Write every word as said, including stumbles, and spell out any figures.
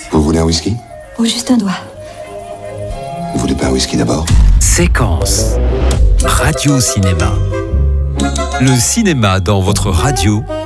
Vous voulez un whisky? Oh, juste un doigt. Vous voulez pas un whisky d'abord? Séquence Radio Cinéma. Le cinéma dans votre radio